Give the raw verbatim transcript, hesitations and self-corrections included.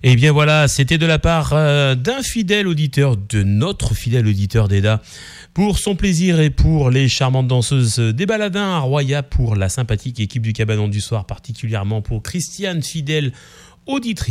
Et bien voilà, c'était de la part euh, d'un fidèle auditeur, de notre fidèle auditeur d'Eda, pour son plaisir et pour les charmantes danseuses des Baladins à Roya, pour la sympathique équipe du Cabanon du Soir, particulièrement pour Christiane, fidèle auditrice.